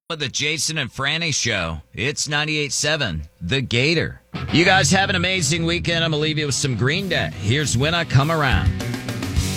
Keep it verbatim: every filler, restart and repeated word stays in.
With the Jason and Franny Show. It's ninety-eight point seven, The Gator. You guys have an amazing weekend. I'm going to leave you with some Green Day. Here's When I Come Around.